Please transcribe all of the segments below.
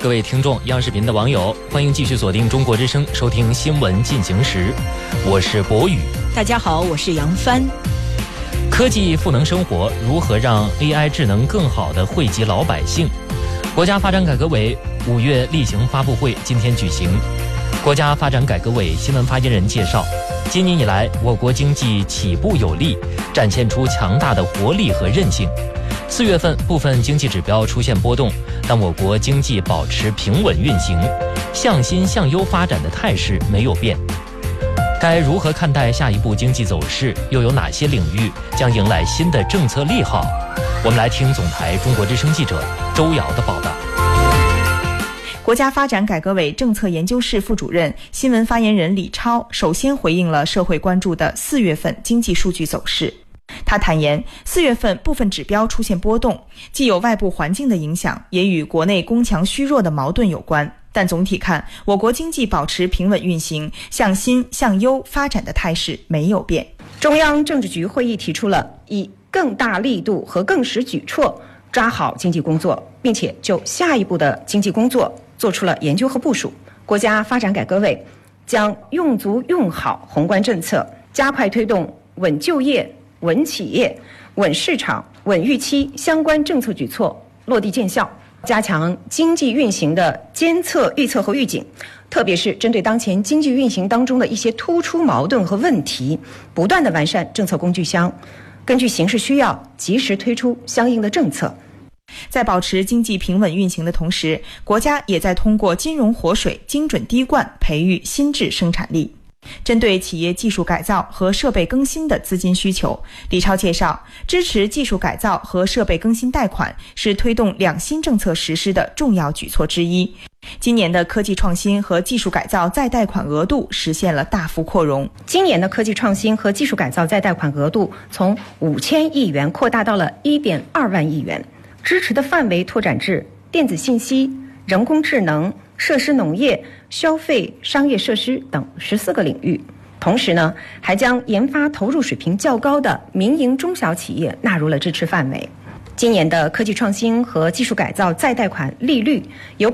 各位听众、央视频的网友，欢迎继续锁定中国之声，收听新闻进行时。我是博宇。 大家好，我是杨帆。 科技赋能生活，如何让 AI 智能更好地惠及老百姓？国家发展改革委5月例行发布会今天举行。国家发展改革委新闻发言人介绍，今年以来，我国经济起步有力，展现出强大的活力和韧性。4月份部分经济指标出现波动，但我国经济保持平稳运行，向新向优发展的态势没有变。该如何看待下一步经济走势？又有哪些领域将迎来新的政策利好？我们来听总台中国之声记者周瑶的报道。 国家发展改革委政策研究室副主任、新闻发言人李超首先回应了社会关注的4月份经济数据走势。他坦言，4月份部分指标出现波动，既有外部环境的影响，也与国内供强虚弱的矛盾有关。但总体看，我国经济保持平稳运行，向新向优发展的态势没有变。 中央政治局会议提出了以更大力度和更实举措抓好经济工作，并且就下一步的经济工作做出了研究和部署。国家发展改革委将用足用好宏观政策，加快推动稳就业、稳企业、稳市场、稳预期相关政策举措落地见效，加强经济运行的监测、预测和预警，特别是针对当前经济运行当中的一些突出矛盾和问题，不断地完善政策工具箱，根据形势需要，及时推出相应的政策。 在保持经济平稳运行的同时，国家也在通过金融活水、精准滴灌培育新质生产力。针对企业技术改造和设备更新的资金需求，李超介绍，支持技术改造和设备更新贷款是推动两新政策实施的重要举措之一。今年的科技创新和技术改造再贷款额度实现了大幅扩容。 今年的科技创新和技术改造再贷款额度从5000亿元扩大到了1.2万亿元，支持的范围拓展至电子信息、人工智能、设施农业、消费、商业设施等14个领域。同时呢，还将研发投入水平较高的民营中小企业纳入了支持范围。今年的科技创新和技术改造再贷款利率由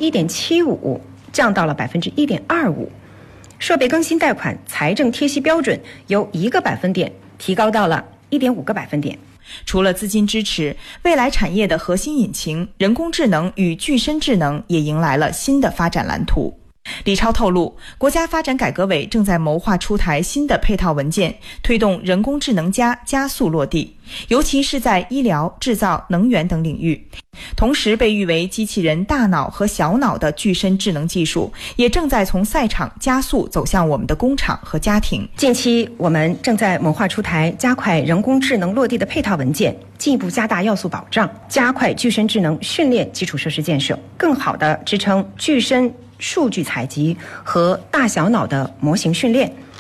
1.75% 降到了 1.25%， 设备更新贷款财政贴息标准由1个百分点提高到了1.5个百分点。 除了资金支持，未来产业的核心引擎人工智能与具身智能也迎来了新的发展蓝图。李超透露，国家发展改革委正在谋划出台新的配套文件，推动人工智能加速落地，尤其是在医疗、制造、能源等领域。同时，被誉为机器人大脑和小脑的具身智能技术，也正在从赛场加速走向我们的工厂和家庭。 近期，我们正在谋划出台加快人工智能落地的配套文件，进一步加大要素保障，加快具身智能训练基础设施建设，更好地支撑具身数据采集和大小脑的模型训练，